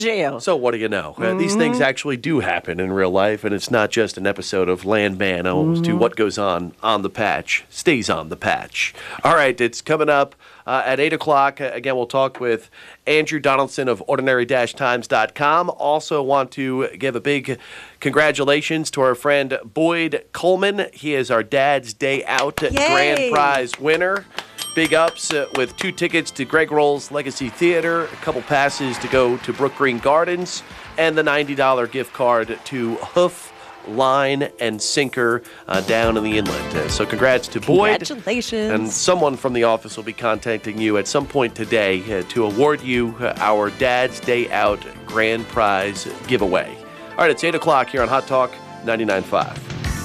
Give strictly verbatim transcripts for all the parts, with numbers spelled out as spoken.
jail. So what do you know? Mm-hmm. Uh, these things actually do happen in real life, and it's not just an episode of Landman owes Mm-hmm. to what goes on on the patch, stays on the patch. All right, it's coming up uh, at eight o'clock. Uh, again, we'll talk with Andrew Donaldson of ordinary dash times dot com. Also want to give a big congratulations to our friend Boyd Coleman. He is our Dad's Day Out Yay. Grand Prize winner. Big ups uh, with two tickets to Greg Roll's Legacy Theater, a couple passes to go to Brook Green Gardens, and the ninety dollars gift card to Hoof, Line, and Sinker uh, down in the inlet. Uh, so congrats to Boyd. Congratulations. And someone from the office will be contacting you at some point today uh, to award you uh, our Dad's Day Out Grand Prize giveaway. All right, it's eight o'clock here on Hot Talk ninety-nine point five.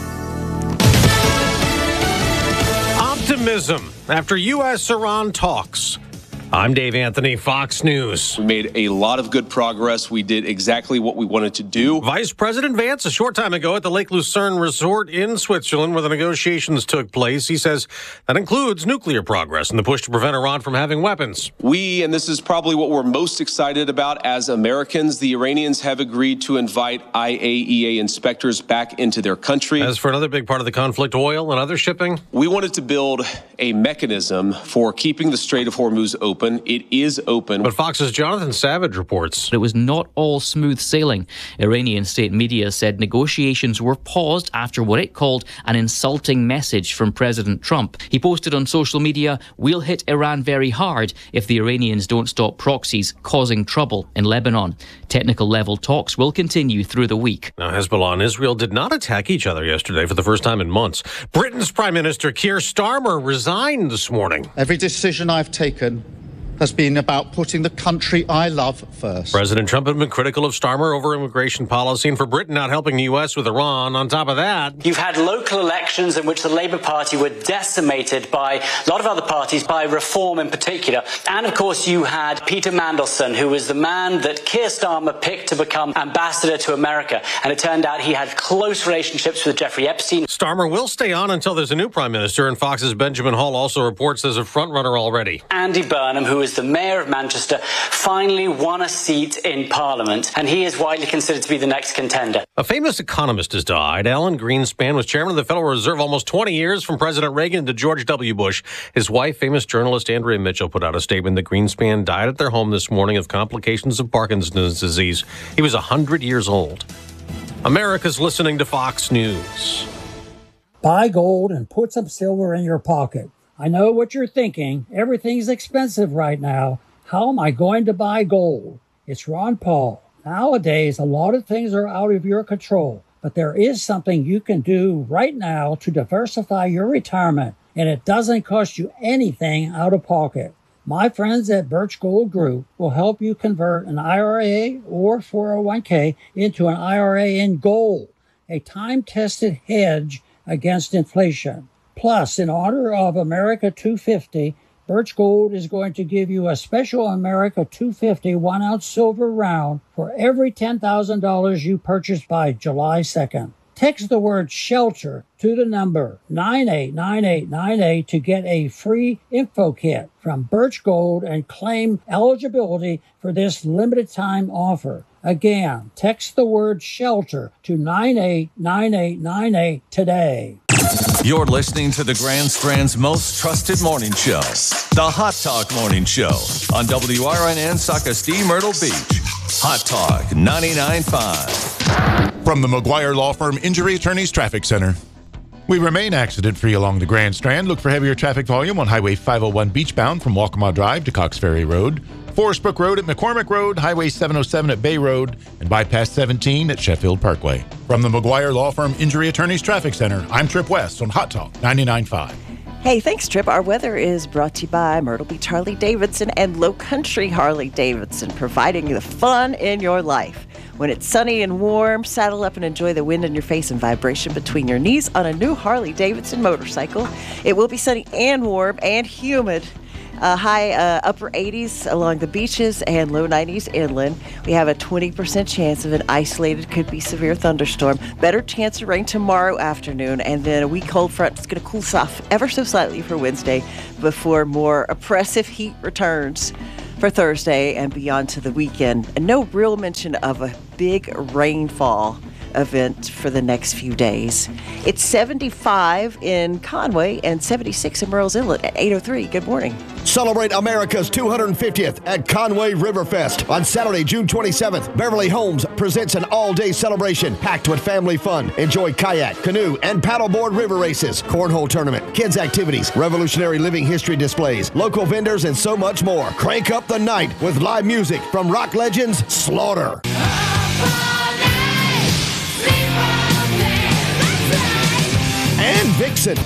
Optimism after U S Iran talks. I'm Dave Anthony, Fox News. We made a lot of good progress. We did exactly what we wanted to do. Vice President Vance, a short time ago at the Lake Lucerne Resort in Switzerland where the negotiations took place, he says that includes nuclear progress and the push to prevent Iran from having weapons. We, and this is probably what we're most excited about as Americans, the Iranians have agreed to invite I A E A inspectors back into their country. As for another big part of the conflict, oil and other shipping, we wanted to build a mechanism for keeping the Strait of Hormuz open. It is open. But Fox's Jonathan Savage reports it was not all smooth sailing. Iranian state media said negotiations were paused after what it called an insulting message from President Trump. He posted on social media, "We'll hit Iran very hard if the Iranians don't stop proxies causing trouble in Lebanon." Technical level talks will continue through the week. Now, Hezbollah and Israel did not attack each other yesterday for the first time in months. Britain's Prime Minister Keir Starmer resigned this morning. Every decision I've taken has been about putting the country I love first. President Trump had been critical of Starmer over immigration policy and for Britain not helping the U S with Iran. On top of that, you've had local elections in which the Labour Party were decimated by a lot of other parties, by Reform in particular. And of course, you had Peter Mandelson, who was the man that Keir Starmer picked to become ambassador to America. And it turned out he had close relationships with Jeffrey Epstein. Starmer will stay on until there's a new prime minister, and Fox's Benjamin Hall also reports there's a frontrunner already. Andy Burnham, who is the mayor of Manchester, finally won a seat in Parliament, and he is widely considered to be the next contender. A famous economist has died. Alan Greenspan was chairman of the Federal Reserve almost twenty years, from President Reagan to George W. Bush. His wife, famous journalist Andrea Mitchell, put out a statement that Greenspan died at their home this morning of complications of Parkinson's disease. He was one hundred years old. America's listening to Fox News. Buy gold and put some silver in your pocket. I know what you're thinking. Everything's expensive right now. How am I going to buy gold? It's Ron Paul. Nowadays, a lot of things are out of your control, but there is something you can do right now to diversify your retirement, and it doesn't cost you anything out of pocket. My friends at Birch Gold Group will help you convert an I R A or four oh one k into an I R A in gold, a time-tested hedge against inflation. Plus, in honor of America two fifty, Birch Gold is going to give you a special America two fifty one-ounce silver round for every ten thousand dollars you purchase by July second. Text the word SHELTER to the number nine eight nine eight nine eight to get a free info kit from Birch Gold and claim eligibility for this limited-time offer. Again, text the word SHELTER to nine eight nine eight nine eight today. You're listening to the Grand Strand's most trusted morning show, the Hot Talk Morning Show on W R N N Socastee Myrtle Beach. Hot Talk ninety-nine point five. From the McGuire Law Firm Injury Attorneys Traffic Center. We remain accident-free along the Grand Strand. Look for heavier traffic volume on Highway five oh one beachbound from Walkamaw Drive to Cox Ferry Road, Forest Brook Road at McCormick Road, Highway seven oh seven at Bay Road, and Bypass seventeen at Sheffield Parkway. From the McGuire Law Firm Injury Attorneys Traffic Center, I'm Trip West on Hot Talk ninety-nine point five. Hey, thanks, Trip. Our weather is brought to you by Myrtle Beach Harley Davidson and Low Country Harley Davidson, providing the fun in your life. When it's sunny and warm, saddle up and enjoy the wind in your face and vibration between your knees on a new Harley Davidson motorcycle. It will be sunny and warm and humid. Uh, high uh, upper eighties along the beaches and low nineties inland. We have a twenty percent chance of an isolated, could be severe thunderstorm. Better chance of rain tomorrow afternoon, and then a weak cold front is going to cool us off ever so slightly for Wednesday before more oppressive heat returns. for Thursday and beyond to the weekend. And no real mention of a big rainfall event for the next few days. It's seventy-five in Conway and seventy-six in Murrells Inlet at eight oh three. Good morning. Celebrate America's two hundred fiftieth at Conway Riverfest. On Saturday, June twenty-seventh, Beverly Homes presents an all-day celebration packed with family fun. Enjoy kayak, canoe, and paddleboard river races, cornhole tournament, kids activities, revolutionary living history displays, local vendors, and so much more. Crank up the night with live music from rock legends Slaughter. And Vixen.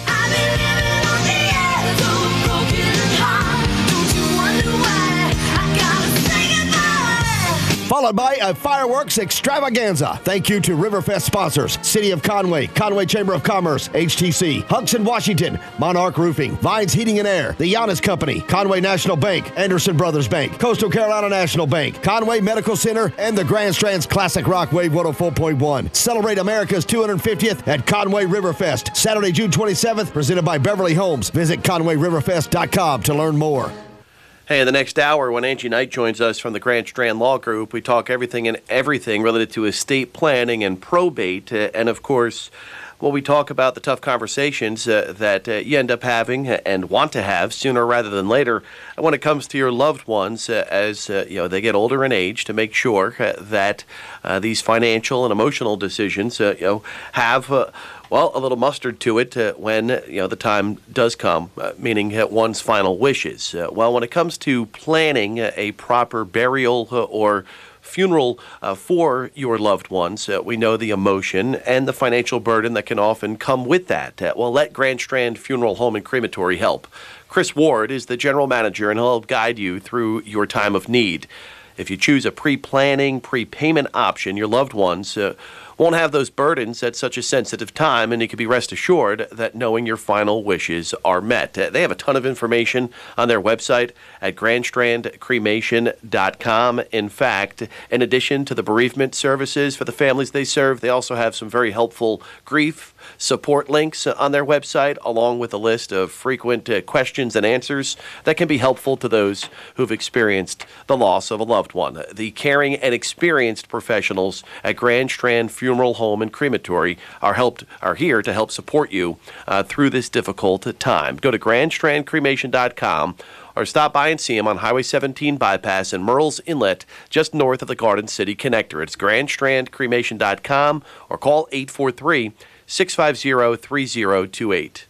Followed by a fireworks extravaganza. Thank you to Riverfest sponsors, City of Conway, Conway Chamber of Commerce, H T C, Huxon Washington, Monarch Roofing, Vines Heating and Air, The Giannis Company, Conway National Bank, Anderson Brothers Bank, Coastal Carolina National Bank, Conway Medical Center, and the Grand Strands Classic Rock Wave one oh four point one. Celebrate America's two hundred fiftieth at Conway Riverfest, Saturday, June twenty-seventh, presented by Beverly Homes. Visit conway riverfest dot com to learn more. Hey, in the next hour, when Angie Knight joins us from the Grand Strand Law Group, we talk everything and everything related to estate planning and probate. Uh, and, of course, well, we talk about the tough conversations uh, that uh, you end up having and want to have sooner rather than later when it comes to your loved ones uh, as uh, you know they get older in age, to make sure uh, that uh, these financial and emotional decisions uh, you know have uh, well, a little mustard to it uh, when, you know, the time does come, uh, meaning uh, one's final wishes. Uh, well, when it comes to planning uh, a proper burial uh, or funeral uh, for your loved ones, uh, we know the emotion and the financial burden that can often come with that. Uh, well, let Grand Strand Funeral Home and Crematory help. Chris Ward is the general manager, and he'll help guide you through your time of need. If you choose a pre-planning, pre-payment option, your loved ones uh, won't have those burdens at such a sensitive time, and you can be rest assured that knowing your final wishes are met. Uh, they have a ton of information on their website at grand strand cremation dot com. In fact, in addition to the bereavement services for the families they serve, they also have some very helpful grief support links on their website, along with a list of frequent uh, questions and answers that can be helpful to those who've experienced the loss of a loved one. The caring and experienced professionals at Grand Strand Funeral Home and Crematory are helped are here to help support you uh, through this difficult time. Go to grand strand cremation dot com or stop by and see them on Highway seventeen bypass in Murrells Inlet, just north of the Garden City Connector. It's grand strand cremation dot com or call eight four three, six five zero, three zero two eight.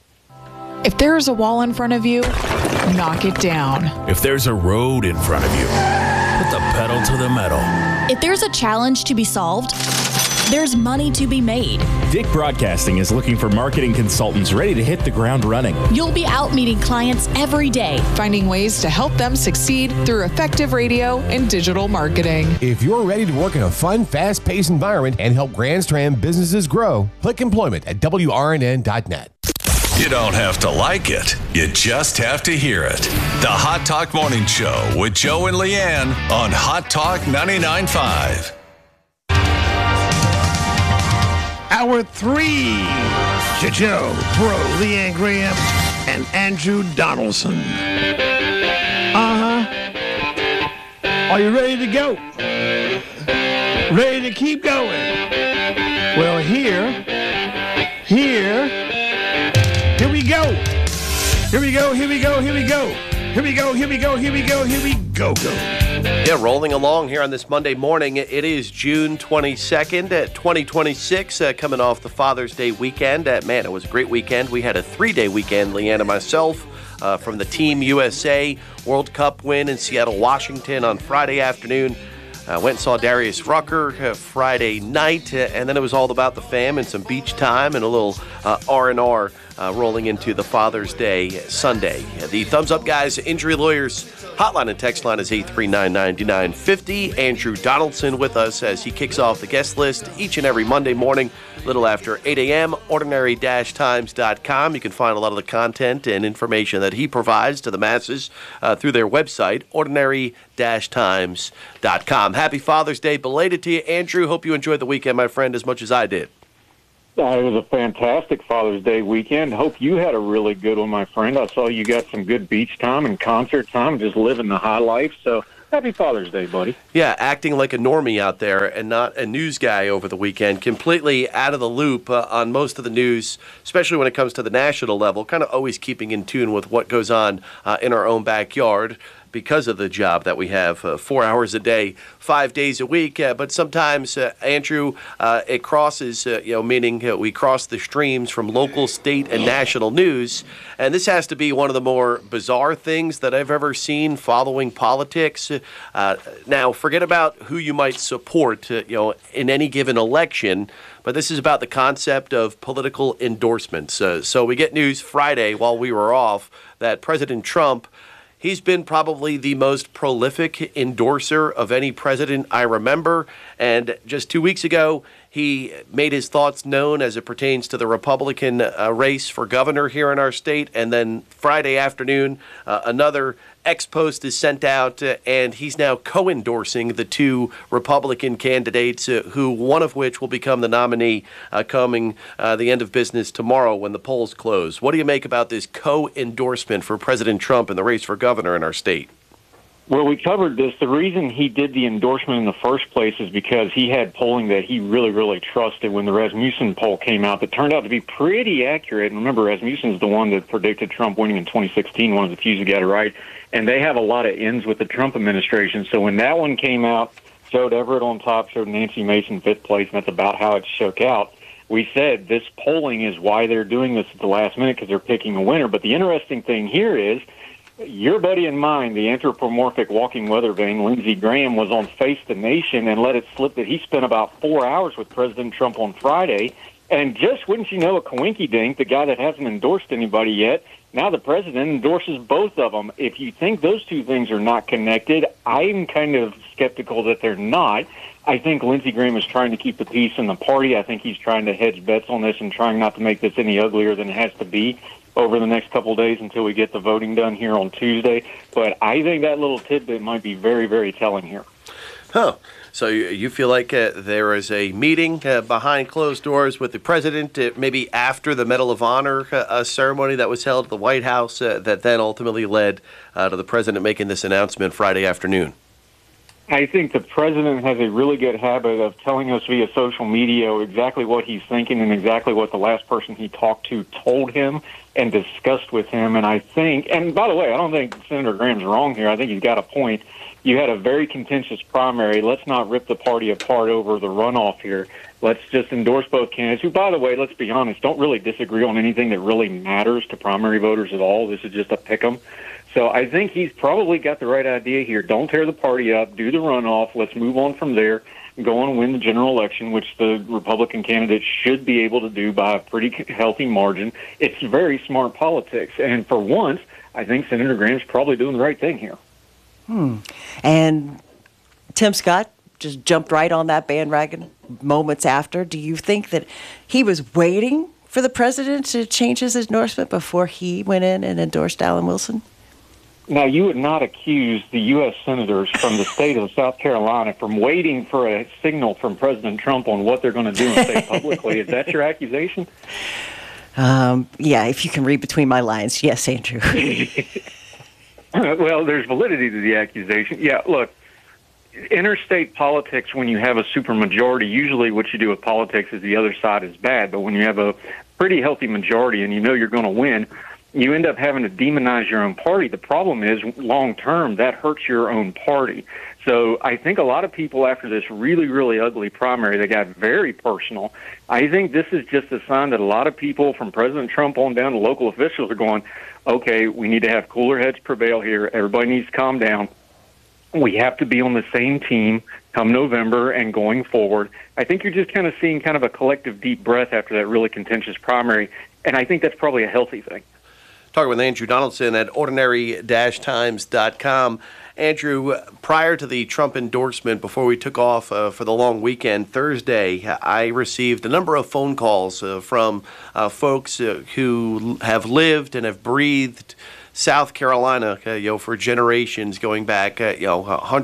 If there's a wall in front of you, knock it down. If there's a road in front of you, put the pedal to the metal. If there's a challenge to be solved, there's money to be made. Dick Broadcasting is looking for marketing consultants ready to hit the ground running. You'll be out meeting clients every day, finding ways to help them succeed through effective radio and digital marketing. If you're ready to work in a fun, fast-paced environment and help Grand Strand businesses grow, click employment at W R N N dot net. You don't have to like it. You just have to hear it. The Hot Talk Morning Show with Joe and Leanne on Hot Talk ninety-nine point five. Hour three, JoJo, Bro, Leanne Graham, and Andrew Donaldson. Uh-huh. Are you ready to go? Ready to keep going? Well, here, here, here we go. Here we go, here we go, here we go. Here we go, here we go, here we go, here we go, go. Yeah, rolling along here on this Monday morning. It is June twenty-second, uh, twenty twenty-six, uh, coming off the Father's Day weekend. Uh, man, it was a great weekend. We had a three-day weekend, Leanne and myself, uh, from the Team U S A World Cup win in Seattle, Washington on Friday afternoon. I uh, went and saw Darius Rucker uh, Friday night, uh, and then it was all about the fam and some beach time and a little uh, R and R uh, rolling into the Father's Day Sunday. Uh, the Thumbs Up Guys Injury Lawyers hotline and text line is eight three nine, nine nine five zero. Andrew Donaldson with us as he kicks off the guest list each and every Monday morning, a little after eight a.m., ordinary dash times dot com. You can find a lot of the content and information that he provides to the masses uh, through their website, ordinary dash times dot com. Happy Father's Day belated to you, Andrew. Hope you enjoyed the weekend, my friend, as much as I did. Uh, it was a fantastic Father's Day weekend. Hope you had a really good one, my friend. I saw you got some good beach time and concert time, just living the high life. So happy Father's Day, buddy. Yeah, acting like a normie out there and not a news guy over the weekend. Completely out of the loop uh, on most of the news, especially when it comes to the national level. Kind of always keeping in tune with what goes on uh, in our own backyard, because of the job that we have, uh, four hours a day, five days a week. Uh, but sometimes, uh, Andrew, uh, it crosses, uh, you know, meaning uh, we cross the streams from local, state, and national news. And this has to be one of the more bizarre things that I've ever seen following politics. Uh, now, forget about who you might support, uh, you know, in any given election. But this is about the concept of political endorsements. Uh, so we get news Friday while we were off that President Trump, he's been probably the most prolific endorser of any president I remember. And just two weeks ago, he made his thoughts known as it pertains to the Republican uh, race for governor here in our state. And then Friday afternoon, uh, another ex-post is sent out, uh, and he's now co-endorsing the two Republican candidates, uh, who one of which will become the nominee uh, coming uh, the end of business tomorrow when the polls close. What do you make about this co-endorsement for President Trump in the race for governor in our state? Well, we covered this. The reason he did the endorsement in the first place is because he had polling that he really, really trusted when the Rasmussen poll came out that turned out to be pretty accurate. And remember, Rasmussen's the one that predicted Trump winning in twenty sixteen, one of the few who got it right. And they have a lot of ends with the Trump administration. So when that one came out, showed Everett on top, showed Nancy Mason fifth place, and that's about how it shook out. We said this polling is why they're doing this at the last minute, because they're picking a winner. But the interesting thing here is, your buddy and mine, the anthropomorphic walking weather vane, Lindsey Graham, was on Face the Nation and let it slip that he spent about four hours with President Trump on Friday. And just wouldn't you know, a coinky-dink, the guy that hasn't endorsed anybody yet, now the president endorses both of them. If you think those two things are not connected, I'm kind of skeptical that they're not. I think Lindsey Graham is trying to keep the peace in the party. I think he's trying to hedge bets on this and trying not to make this any uglier than it has to be over the next couple of days until we get the voting done here on Tuesday. But I think that little tidbit might be very, very telling here. Huh. So you feel like uh, there is a meeting uh, behind closed doors with the president, uh, maybe after the Medal of Honor uh, ceremony that was held at the White House, uh, that then ultimately led uh, to the president making this announcement Friday afternoon? I think the president has a really good habit of telling us via social media exactly what he's thinking and exactly what the last person he talked to told him and discussed with him. And I think, and by the way, I don't think Senator Graham's wrong here. I think he's got a point. You had a very contentious primary. Let's not rip the party apart over the runoff here. Let's just endorse both candidates, who, by the way, let's be honest, don't really disagree on anything that really matters to primary voters at all. This is just a pick-em. So I think he's probably got the right idea here. Don't tear the party up. Do the runoff. Let's move on from there and go on and win the general election, which the Republican candidate should be able to do by a pretty healthy margin. It's very smart politics. And for once, I think Senator Graham's probably doing the right thing here. Hmm. And Tim Scott just jumped right on that bandwagon moments after. Do you think that he was waiting for the president to change his endorsement before he went in and endorsed Alan Wilson? Now, you would not accuse the U S senators from the state of South Carolina from waiting for a signal from President Trump on what they're going to do and say publicly. Is that your accusation? Um, yeah, if you can read between my lines. Yes, Andrew. Well, there's validity to the accusation. Yeah, look, interstate politics, when you have a supermajority, usually what you do with politics is the other side is bad. But when you have a pretty healthy majority and you know you're going to win, you end up having to demonize your own party. The problem is, long term, that hurts your own party. So I think a lot of people, after this really, really ugly primary, they got very personal. I think this is just a sign that a lot of people, from President Trump on down to local officials, are going, okay, we need to have cooler heads prevail here. Everybody needs to calm down. We have to be on the same team come November and going forward. I think you're just kind of seeing kind of a collective deep breath after that really contentious primary, and I think that's probably a healthy thing. Talking with Andrew Donaldson at ordinary dash times dot com. Andrew, prior to the Trump endorsement, before we took off uh, for the long weekend Thursday, I received a number of phone calls uh, from uh, folks uh, who have lived and have breathed South Carolina, uh, you know, for generations, going back, uh, you know, a hundred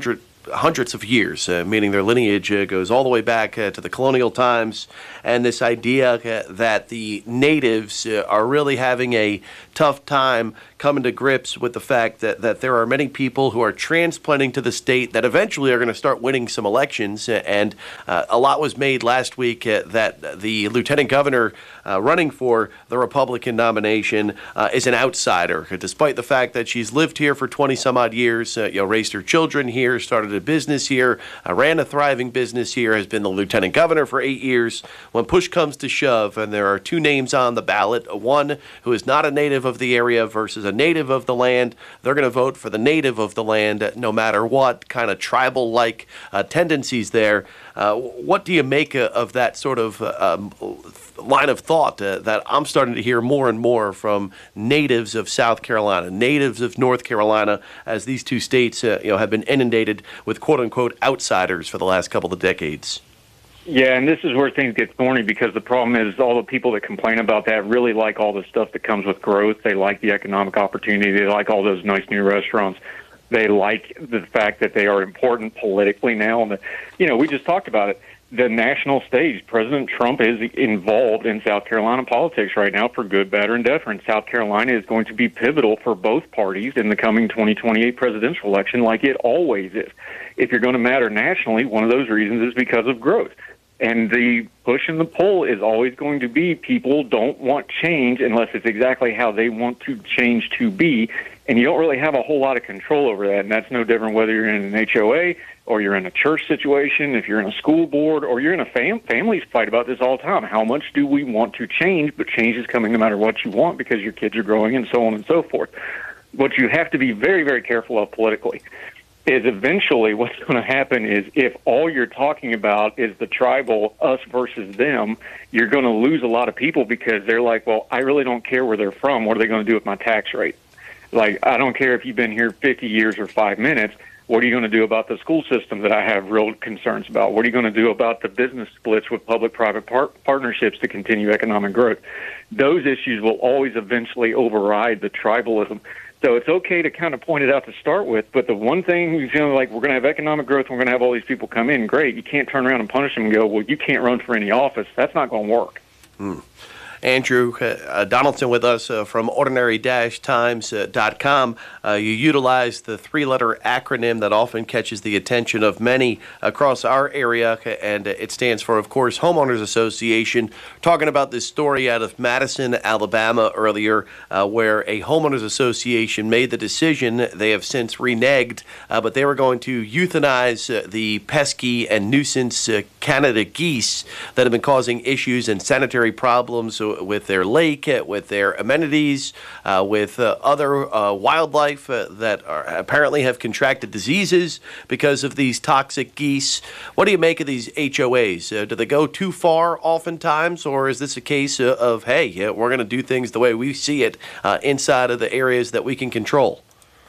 hundreds of years, uh, meaning their lineage uh, goes all the way back uh, to the colonial times, and this idea uh, that the natives uh, are really having a tough time coming to grips with the fact that, that there are many people who are transplanting to the state that eventually are going to start winning some elections. And uh, a lot was made last week uh, that the lieutenant governor uh, running for the Republican nomination uh, is an outsider, despite the fact that she's lived here for twenty some odd years, uh, you know, raised her children here, started a business here, uh, ran a thriving business here, has been the lieutenant governor for eight years. When push comes to shove, and there are two names on the ballot, one who is not a native of the area versus a native of the land, they're going to vote for the native of the land no matter what kind of tribal-like uh, tendencies there. Uh, what do you make uh, of that sort of uh, um, line of thought uh, that I'm starting to hear more and more from natives of South Carolina, natives of North Carolina, as these two states uh, you know, have been inundated with quote-unquote outsiders for the last couple of decades? Yeah, and this is where things get thorny, because the problem is all the people that complain about that really like all the stuff that comes with growth. They like the economic opportunity. They like all those nice new restaurants. They like the fact that they are important politically now. And, the, you know, we just talked about it. The national stage, President Trump is involved in South Carolina politics right now for good, bad, or indifferent. South Carolina is going to be pivotal for both parties in the coming twenty twenty-eight presidential election, like it always is. If you're going to matter nationally, one of those reasons is because of growth. And the push and the pull is always going to be people don't want change unless it's exactly how they want to change to be. And you don't really have a whole lot of control over that. And that's no different whether you're in an H O A or you're in a church situation, if you're in a school board, or you're in a fam- families fight about this all the time. How much do we want to change? But change is coming no matter what you want because your kids are growing and so on and so forth. What you have to be very, very careful of politically is eventually what's going to happen is if all you're talking about is the tribal us versus them, you're going to lose a lot of people because they're like, well, I really don't care where they're from. What are they going to do with my tax rate? Like, I don't care if you've been here fifty years or five minutes. What are you going to do about the school system that I have real concerns about? What are you going to do about the business splits with public-private par- partnerships to continue economic growth? Those issues will always eventually override the tribalism. So it's okay to kind of point it out to start with, but the one thing, you know, like we're going to have economic growth, and we're going to have all these people come in, great. You can't turn around and punish them and go, well, you can't run for any office. That's not going to work. Hmm. Andrew uh, Donaldson with us uh, from ordinary dash times dot com. Uh, you utilize the three-letter acronym that often catches the attention of many across our area, and it stands for, of course, Homeowners Association. Talking about this story out of Madison, Alabama earlier, uh, where a homeowners association made the decision, they have since reneged, uh, but they were going to euthanize uh, the pesky and nuisance uh, Canada geese that have been causing issues and sanitary problems with their lake, with their amenities, uh, with uh, other uh, wildlife uh, that are, apparently have contracted diseases because of these toxic geese. What do you make of these H O As? Uh, do they go too far oftentimes, or is this a case uh, of, hey, yeah, we're going to do things the way we see it uh, inside of the areas that we can control?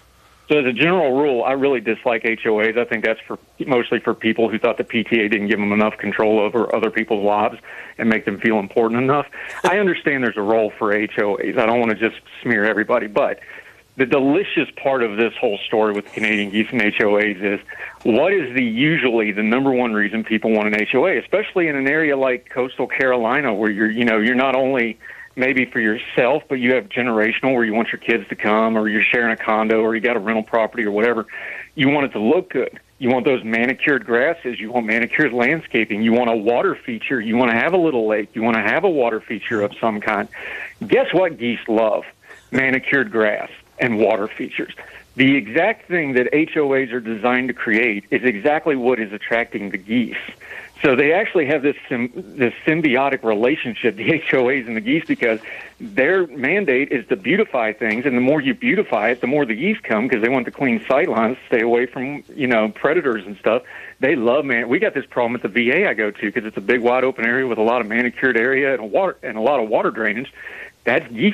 So as a general rule, I really dislike H O As. I think that's for mostly for people who thought the P T A didn't give them enough control over other people's lives and make them feel important enough. I understand there's a role for H O As. I don't want to just smear everybody, but the delicious part of this whole story with Canadian geese and H O As is what is the usually the number one reason people want an H O A, especially in an area like coastal Carolina where you're, you know, you're not only maybe for yourself, but you have generational where you want your kids to come, or you're sharing a condo, or you got a rental property or whatever. You want it to look good. You want those manicured grasses. You want manicured landscaping. You want a water feature. You want to have a little lake. You want to have a water feature of some kind. Guess what geese love? Manicured grass and water features. The exact thing that H O As are designed to create is exactly what is attracting the geese. So they actually have this sim- this symbiotic relationship, the H O As and the geese, because their mandate is to beautify things, and the more you beautify it, the more the geese come because they want the clean sight lines, stay away from, you know, predators and stuff. They love man. We got this problem at the V A I go to because it's a big, wide open area with a lot of manicured area and a water and a lot of water drainage. That's geese.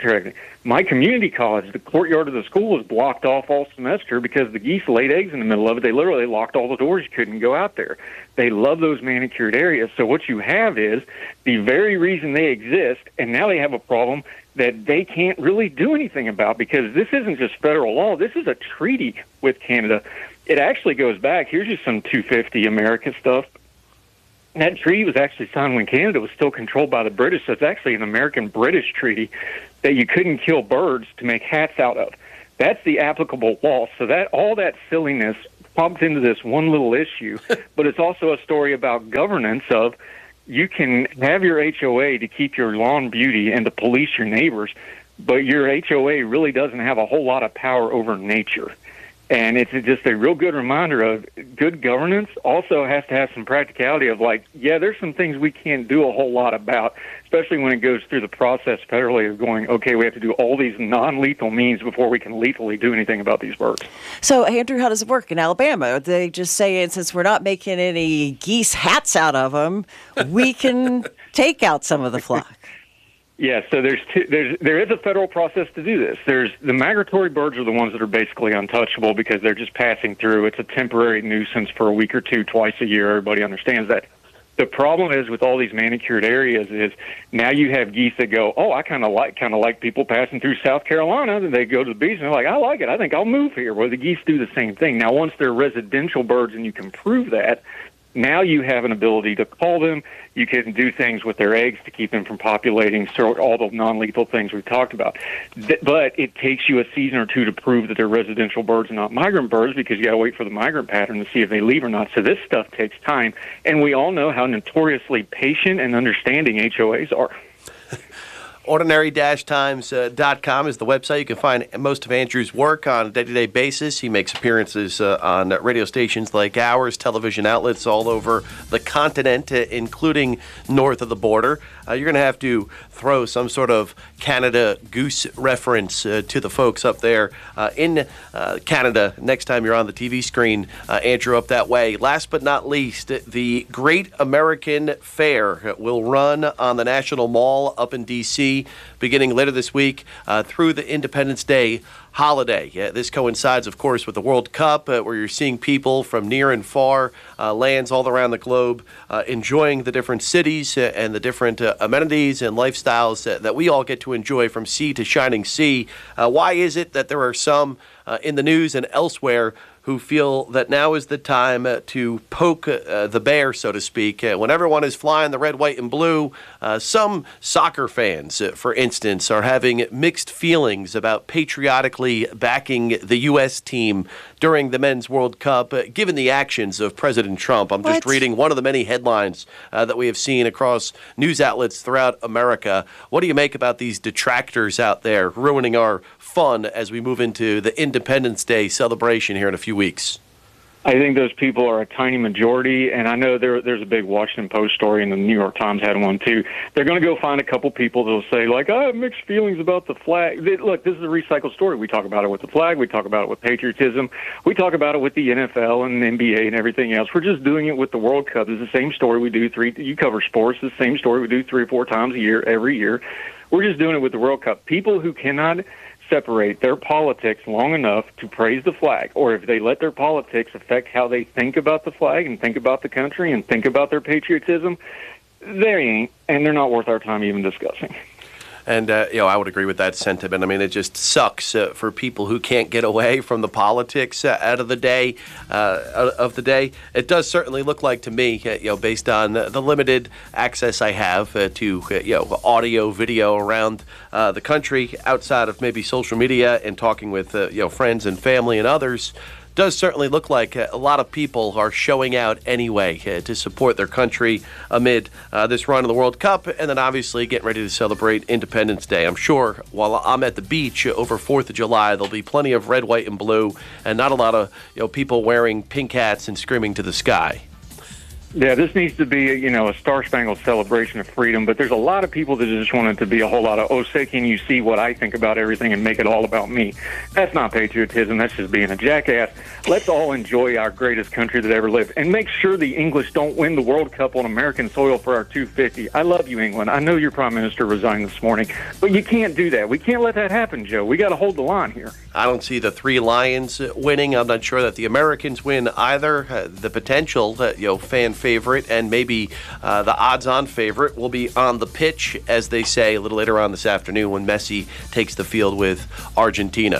My community college, the courtyard of the school was blocked off all semester because the geese laid eggs in the middle of it. They literally locked all the doors. You couldn't go out there. They love those manicured areas. So what you have is the very reason they exist, and now they have a problem that they can't really do anything about because this isn't just federal law. This is a treaty with Canada. It actually goes back. Here's just some two fifty America stuff. That treaty was actually signed when Canada was still controlled by the British, so it's actually an American-British treaty that you couldn't kill birds to make hats out of. That's the applicable law. So that all that silliness pumped into this one little issue, but it's also a story about governance of you can have your H O A to keep your lawn beauty and to police your neighbors, but your H O A really doesn't have a whole lot of power over nature. And it's just a real good reminder of good governance also has to have some practicality of like, yeah, there's some things we can't do a whole lot about, especially when it goes through the process federally of going, okay, we have to do all these non-lethal means before we can lethally do anything about these birds. So, Andrew, how does it work in Alabama? Are they just saying, since we're not making any geese hats out of them, we can take out some of the flock? Yeah, so there's two, there's there is a federal process to do this. There's the migratory birds are the ones that are basically untouchable because they're just passing through. It's a temporary nuisance for a week or two, twice a year. Everybody understands that. The problem is with all these manicured areas is now you have geese that go, oh, I kind of like kind of like people passing through South Carolina. And they go to the beach and they're like, I like it. I think I'll move here. Well, the geese do the same thing. Now, once they're residential birds and you can prove that, now you have an ability to call them. You can do things with their eggs to keep them from populating, so all the non-lethal things we've talked about. But it takes you a season or two to prove that they're residential birds and not migrant birds because you got to wait for the migrant pattern to see if they leave or not. So this stuff takes time. And we all know how notoriously patient and understanding H O As are. ordinary dash times dot com is the website. You can find most of Andrew's work on a day-to-day basis. He makes appearances uh, on radio stations like ours, television outlets all over the continent, uh, including north of the border. Uh, you're going to have to throw some sort of Canada Goose reference uh, to the folks up there uh, in uh, Canada next time you're on the T V screen, uh, Andrew, up that way. Last but not least, the Great American Fair will run on the National Mall up in D C beginning later this week uh, through the Independence Day holiday. Uh, this coincides, of course, with the World Cup, uh, where you're seeing people from near and far uh, lands all around the globe uh, enjoying the different cities uh, and the different uh, amenities and lifestyles uh, that we all get to enjoy from sea to shining sea. Uh, why is it that there are some uh, in the news and elsewhere who feel that now is the time uh, to poke uh, the bear, so to speak, uh, when everyone is flying the red, white, and blue? Uh, some soccer fans, uh, for instance, are having mixed feelings about patriotically backing the U S team during the Men's World Cup, uh, given the actions of President Trump. I'm just what? reading one of the many headlines uh, that we have seen across news outlets throughout America. What do you make about these detractors out there ruining our fun as we move into the Independence Day celebration here in a few weeks? I think those people are a tiny majority, and I know there, there's a big Washington Post story, and the New York Times had one too. They're going to go find a couple people that will say, like, I have mixed feelings about the flag. They, look, this is a recycled story. We talk about it with the flag. We talk about it with patriotism. We talk about it with the N F L and the N B A and everything else. We're just doing it with the World Cup. It's the same story we do three. You cover sports. It's the same story we do three or four times a year, every year. We're just doing it with the World Cup. People who cannot separate their politics long enough to praise the flag, or if they let their politics affect how they think about the flag and think about the country and think about their patriotism, they ain't, and they're not worth our time even discussing. And, uh, you know, I would agree with that sentiment. I mean, it just sucks uh, for people who can't get away from the politics uh, out of the day, uh, of the day. It does certainly look like to me, uh, you know, based on the limited access I have uh, to, uh, you know, audio, video around uh, the country outside of maybe social media and talking with, uh, you know, friends and family and others, does certainly look like a lot of people are showing out anyway uh, to support their country amid uh, this run of the World Cup, and then obviously getting ready to celebrate Independence Day. I'm sure while I'm at the beach over fourth of July, there'll be plenty of red, white, and blue, and not a lot of, you know, people wearing pink hats and screaming to the sky. Yeah, this needs to be, you know, a star-spangled celebration of freedom, but there's a lot of people that just want it to be a whole lot of, oh, say, can you see what I think about everything and make it all about me? That's not patriotism. That's just being a jackass. Let's all enjoy our greatest country that ever lived, and make sure the English don't win the World Cup on American soil for our two fifty. I love you, England. I know your prime minister resigned this morning, but you can't do that. We can't let that happen, Joe. We got to hold the line here. I don't see the three Lions winning. I'm not sure that the Americans win either. Uh, the potential that, you know, fan favorite and maybe uh, the odds-on favorite will be on the pitch, as they say, a little later on this afternoon when Messi takes the field with Argentina.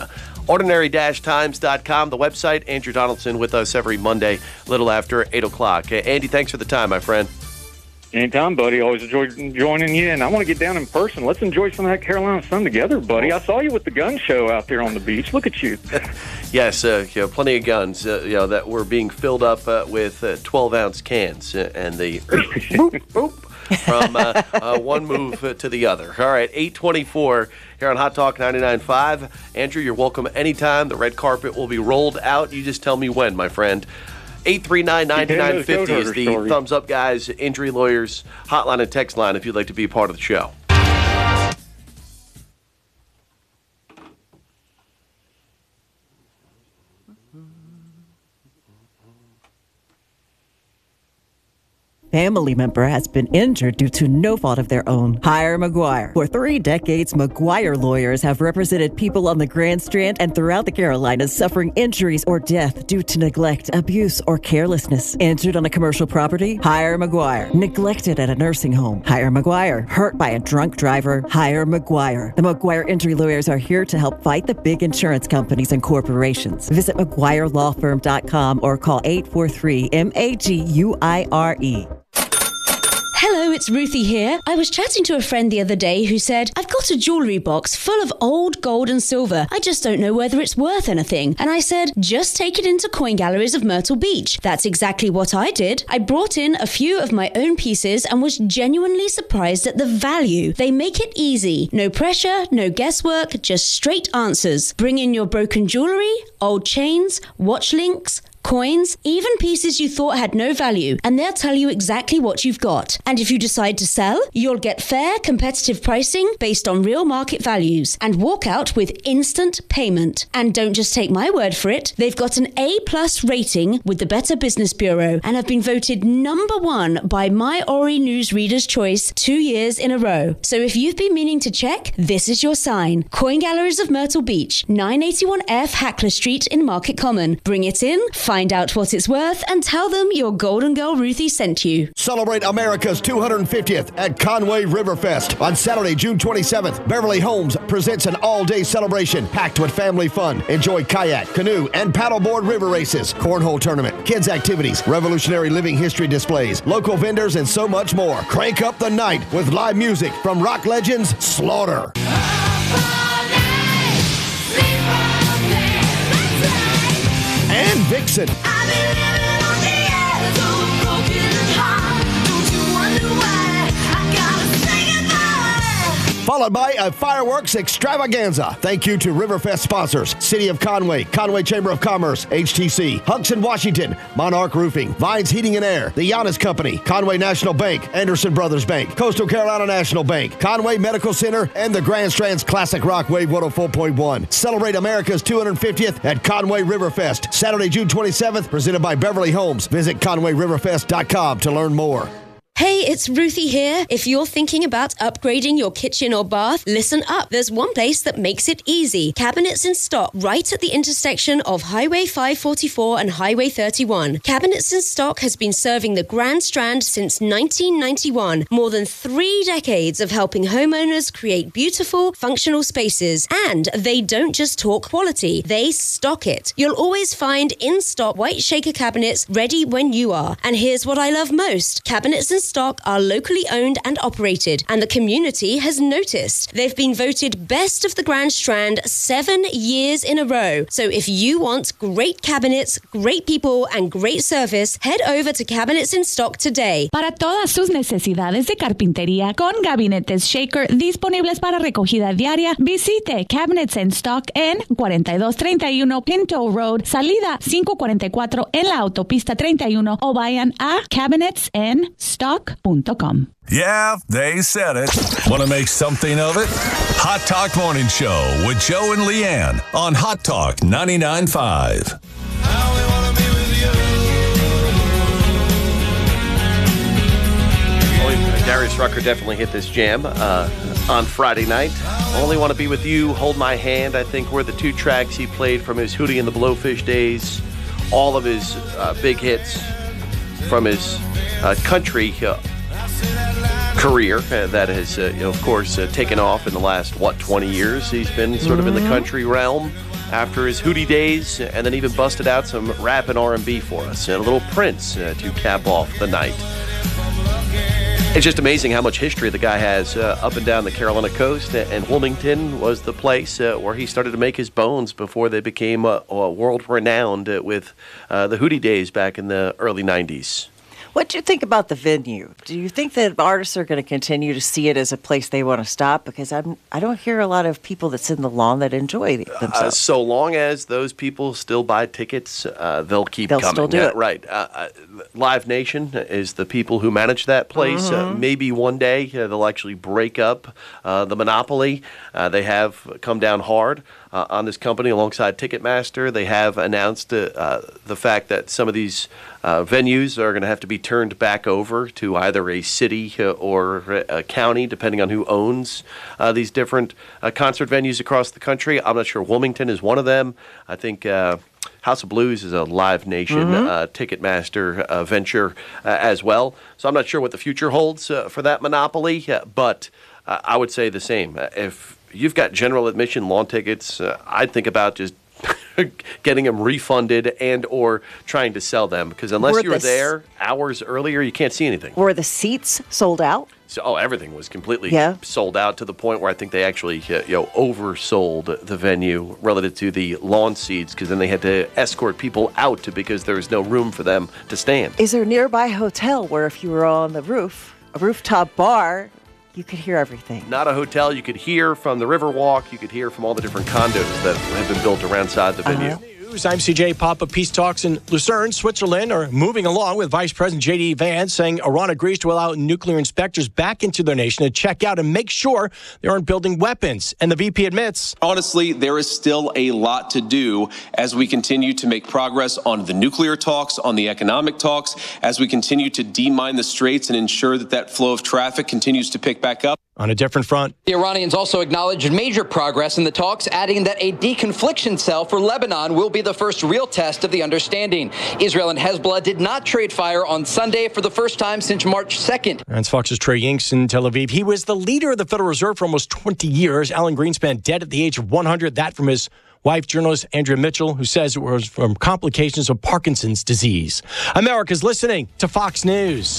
ordinary dash times dot com, the website. Andrew Donaldson with us every Monday, a little after eight o'clock. Uh, Andy, thanks for the time, my friend. Anytime, buddy. Always enjoy joining you, and I want to get down in person. Let's enjoy some of that Carolina sun together, buddy. I saw you with the gun show out there on the beach. Look at you. Yes, uh, you know, plenty of guns uh, you know, that were being filled up uh, with uh, twelve-ounce cans, uh, and the boop, boop, from uh, uh, one move uh, to the other. All right, eight twenty-four here on Hot Talk ninety-nine point five. Andrew, you're welcome anytime. The red carpet will be rolled out. You just tell me when, my friend. eight three nine, nine nine five zero is the story. Thumbs Up Guys, Injury Lawyers hotline and text line if you'd like to be a part of the show. Family member has been injured due to no fault of their own. Hire McGuire. For three decades, McGuire lawyers have represented people on the Grand Strand and throughout the Carolinas suffering injuries or death due to neglect, abuse, or carelessness. Injured on a commercial property? Hire McGuire. Neglected at a nursing home? Hire McGuire. Hurt by a drunk driver? Hire McGuire. The McGuire Injury Lawyers are here to help fight the big insurance companies and corporations. Visit McGuire Law Firm dot com or call eight four three, M A G U I R E. Hello, it's Ruthie here. I was chatting to a friend the other day who said, I've got a jewellery box full of old gold and silver. I just don't know whether it's worth anything. And I said, just take it into Coin Galleries of Myrtle Beach. That's exactly what I did. I brought in a few of my own pieces and was genuinely surprised at the value. They make it easy. No pressure, no guesswork, just straight answers. Bring in your broken jewellery, old chains, watch links, coins, even pieces you thought had no value, and they'll tell you exactly what you've got. And if you decide to sell, you'll get fair, competitive pricing based on real market values and walk out with instant payment. And don't just take my word for it. They've got an A plus rating with the Better Business Bureau and have been voted number one by My Ori News Reader's Choice two years in a row. So if you've been meaning to check, this is your sign. Coin Galleries of Myrtle Beach, nine eighty-one F Hackler Street in Market Common. Bring it in, find out what it's worth, and tell them your Golden Girl Ruthie sent you. Celebrate America's two hundred fiftieth at Conway Riverfest. On Saturday, June twenty-seventh, Beverly Homes presents an all-day celebration packed with family fun. Enjoy kayak, canoe, and paddleboard river races, cornhole tournament, kids activities, revolutionary living history displays, local vendors, and so much more. Crank up the night with live music from rock legends Slaughter. And Vixen. Followed by a fireworks extravaganza. Thank you to Riverfest sponsors, City of Conway, Conway Chamber of Commerce, H T C, Huxon Washington, Monarch Roofing, Vines Heating and Air, The Giannis Company, Conway National Bank, Anderson Brothers Bank, Coastal Carolina National Bank, Conway Medical Center, and the Grand Strand's Classic Rock Wave one oh four point one. Celebrate America's two hundred fiftieth at Conway Riverfest, Saturday, June twenty-seventh, presented by Beverly Homes. Visit conway riverfest dot com to learn more. Hey, it's Ruthie here. If you're thinking about upgrading your kitchen or bath, listen up. There's one place that makes it easy. Cabinets in Stock, right at the intersection of Highway five forty-four and Highway thirty-one. Cabinets in Stock has been serving the Grand Strand since nineteen ninety-one. More than three decades of helping homeowners create beautiful, functional spaces. And they don't just talk quality, they stock it. You'll always find in-stock white shaker cabinets ready when you are. And here's what I love most. Cabinets in Stock are locally owned and operated, and the community has noticed. They've been voted best of the Grand Strand seven years in a row. So if you want great cabinets, great people, and great service, head over to Cabinets in Stock today. Para todas sus necesidades de carpintería con gabinetes shaker disponibles para recogida diaria, visite Cabinets in Stock en forty-two thirty-one Pinto Road, salida cinco cuarenta y cuatro en la autopista treinta y uno, o vayan a cabinets in stock dot com. Yeah, they said it. Want to make something of it? Hot Talk Morning Show with Joe and Leanne on Hot Talk ninety-nine point five. Darius Rucker definitely hit this jam uh, on Friday night. Only Want to Be With You, Hold My Hand, I think were the two tracks he played from his Hootie and the Blowfish days. All of his uh, big hits from his uh, country uh, career uh, that has, uh, you know, of course, uh, taken off in the last, what, twenty years. He's been sort of in the country realm. after his Hootie days, and then even busted out some rap and R and B for us, and a little Prince uh, to cap off the night. It's just amazing how much history the guy has uh, up and down the Carolina coast, and Wilmington was the place uh, where he started to make his bones before they became uh, uh, world-renowned uh, with uh, the Hootie days back in the early nineties. What do you think about the venue? Do you think that artists are going to continue to see it as a place they want to stop? Because I'm, I don't hear a lot of people that sit in the lawn that enjoy themselves. Uh, so long as those people still buy tickets, uh, they'll keep They'll coming. still do Yeah, it. Right. Uh, uh, Live Nation is the people who manage that place. Uh, Mhm. maybe one day uh, they'll actually break up uh, the monopoly. Uh, they have come down hard uh, on this company alongside Ticketmaster. They have announced uh, uh, the fact that some of these uh, venues are going to have to be turned back over to either a city uh, or a county, depending on who owns uh, these different uh, concert venues across the country. I'm not sure Wilmington is one of them. I think uh, House of Blues is a Live Nation Mhm. uh, Ticketmaster uh, venture uh, as well. So I'm not sure what the future holds uh, for that monopoly, uh, but uh, I would say the same. Uh, if you've got general admission lawn tickets, uh, I'd think about just getting them refunded and or trying to sell them, because unless Were you were the s- there hours earlier, you can't see anything. Were the seats sold out? So, oh, everything was completely Yeah. sold out to the point where I think they actually uh, you know oversold the venue relative to the lawn seats, because then they had to escort people out because there was no room for them to stand. Is there a nearby hotel where if you were on the roof, a rooftop bar, you could hear everything? Not a hotel. You could hear from the Riverwalk. You could hear from all the different condos that have been built around the venue. Uh-huh. I'm C J Papa. Peace talks in Lucerne, Switzerland are moving along, with Vice President J D Vance saying Iran agrees to allow nuclear inspectors back into their nation to check out and make sure they aren't building weapons. And the V P admits, honestly, there is still a lot to do as we continue to make progress on the nuclear talks, on the economic talks, as we continue to demine the straits and ensure that that flow of traffic continues to pick back up. On a different front, the Iranians also acknowledged major progress in the talks, adding that a deconfliction cell for Lebanon will be the first real test of the understanding. Israel and Hezbollah did not trade fire on Sunday for the first time since March second. That's Fox's Trey Yinks in Tel Aviv. He was the leader of the Federal Reserve for almost twenty years. Alan Greenspan dead at the age of one hundred. That from his wife, journalist Andrea Mitchell, who says it was from complications of Parkinson's disease. America's listening to Fox News.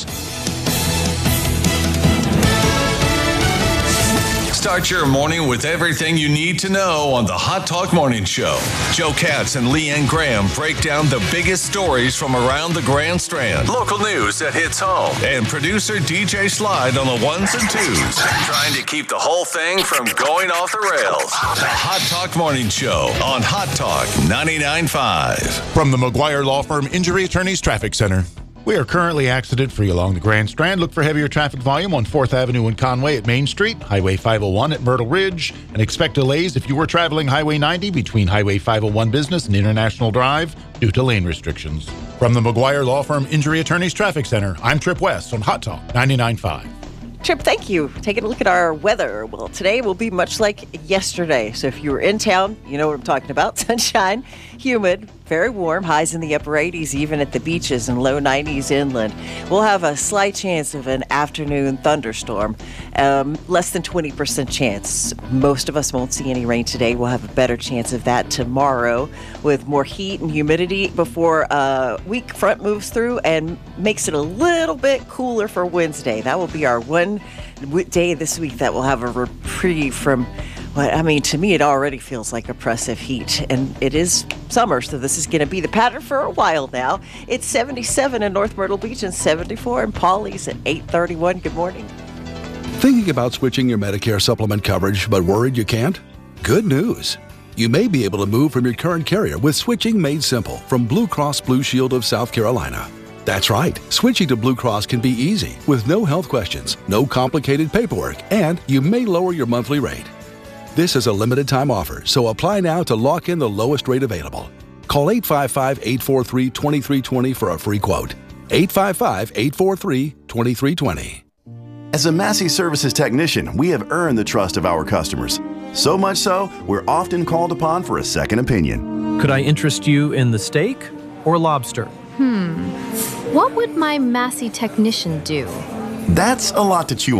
Start your morning with everything you need to know on the Hot Talk Morning Show. Joe Katz and Leanne Graham break down the biggest stories from around the Grand Strand. Local news that hits home. And producer D J Slide on the ones and twos. Trying to keep the whole thing from going off the rails. The Hot Talk Morning Show on Hot Talk ninety-nine point five. From the McGuire Law Firm Injury Attorneys Traffic Center. We are currently accident-free along the Grand Strand. Look for heavier traffic volume on fourth Avenue in Conway at Main Street, Highway five oh one at Myrtle Ridge, and expect delays if you were traveling Highway ninety between Highway five oh one Business and International Drive due to lane restrictions. From the McGuire Law Firm Injury Attorneys Traffic Center, I'm Trip West on Hot Talk ninety-nine point five. Trip, thank you. Taking a look at our weather. Well, today will be much like yesterday. So if you were in town, you know what I'm talking about. Sunshine, humid, very warm, highs in the upper eighties, even at the beaches, and low nineties inland. We'll have a slight chance of an afternoon thunderstorm, um, less than twenty percent chance. Most of us won't see any rain today. We'll have a better chance of that tomorrow with more heat and humidity before a weak front moves through and makes it a little bit cooler for Wednesday. That will be our one day this week that will have a reprieve from what, I mean, to me, it already feels like oppressive heat, and it is summer, so this is going to be the pattern for a while now. It's seventy-seven in North Myrtle Beach and seventy-four in Pawleys at eight thirty-one. Good morning. Thinking about switching your Medicare supplement coverage, but worried you can't? Good news. You may be able to move from your current carrier with switching made simple from Blue Cross Blue Shield of South Carolina. That's right. Switching to Blue Cross can be easy with no health questions, no complicated paperwork, and you may lower your monthly rate. This is a limited time offer, so apply now to lock in the lowest rate available. Call eight five five, eight four three, two three two zero for a free quote. eight five five, eight four three, two three two zero. As a Massey Services technician, we have earned the trust of our customers. So much so, we're often called upon for a second opinion. Could I interest you in the steak or lobster? Hmm. What would my Massey technician do? That's a lot to chew on.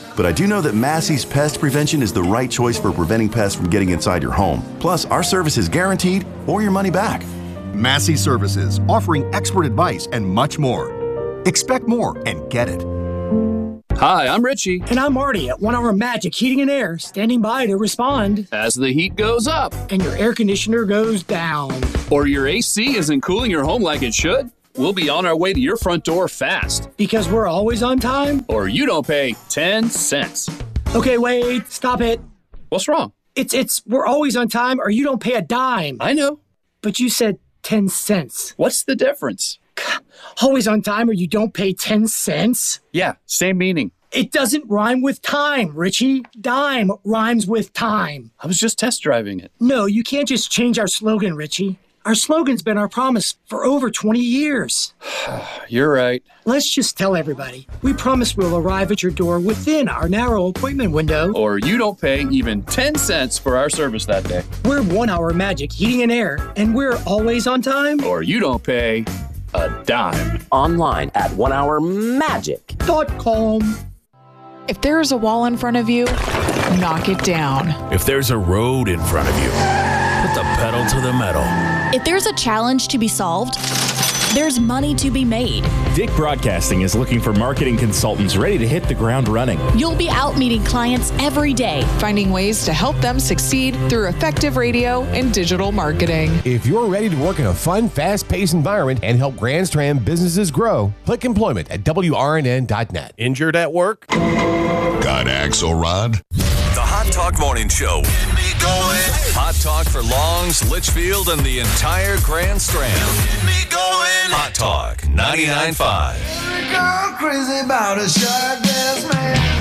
But I do know that Massey's Pest Prevention is the right choice for preventing pests from getting inside your home. Plus, our service is guaranteed or your money back. Massey Services, offering expert advice and much more. Expect more and get it. Hi, I'm Richie. And I'm Marty at One Hour Magic Heating and Air, standing by to respond. As the heat goes up. And your air conditioner goes down. Or your A C isn't cooling your home like it should. We'll be on our way to your front door fast. Because we're always on time? Or you don't pay ten cents. Okay, wait, stop it. What's wrong? It's, it's, we're always on time or you don't pay a dime. I know. But you said ten cents. What's the difference? Always on time or you don't pay ten cents? Yeah, same meaning. It doesn't rhyme with time, Richie. Dime rhymes with time. I was just test driving it. No, you can't just change our slogan, Richie. Our slogan's been our promise for over twenty years. You're right. Let's just tell everybody. We promise we'll arrive at your door within our narrow appointment window. Or you don't pay even ten cents for our service that day. We're One Hour Magic Heating and Air, and we're always on time. Or you don't pay a dime. Online at one hour magic dot com. If there's a wall in front of you, knock it down. If there's a road in front of you, put the pedal to the metal. If there's a challenge to be solved, there's money to be made. Dick Broadcasting is looking for marketing consultants ready to hit the ground running. You'll be out meeting clients every day, finding ways to help them succeed through effective radio and digital marketing. If you're ready to work in a fun, fast-paced environment and help Grand Strand businesses grow, click employment at W R N N dot net. Injured at work? Got Axelrod? The Hot Talk Morning Show. Hot Talk for Longs, Litchfield, and the entire Grand Strand. Hot Talk ninety-nine point five. Crazy about a shark dance man.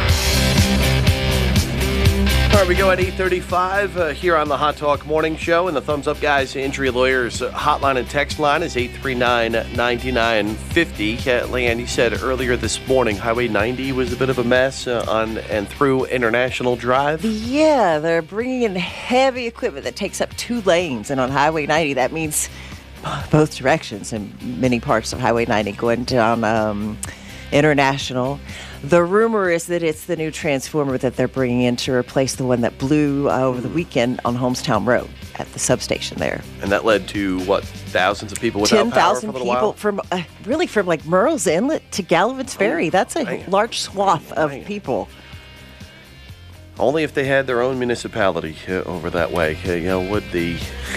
All right, we go at eight thirty-five uh, here on the Hot Talk Morning Show. And the Thumbs Up Guys Injury Lawyers uh, hotline and text line is eight three nine, nine nine five zero. Uh, Leanne, you said earlier this morning Highway ninety was a bit of a mess uh, on and through International Drive. Yeah, they're bringing in heavy equipment that takes up two lanes. And on Highway ninety, that means both directions in many parts of Highway ninety going down um, International. The rumor is that it's the new transformer that they're bringing in to replace the one that blew uh, over the weekend on Homestown Road at the substation there. And that led to, what, thousands of people without power for a little people while? from, uh, really from like Murrells Inlet to Gallivan's Ferry. Oh, That's a man. large swath of Man. people. Only if they had their own municipality uh, over that way, uh, you know, would the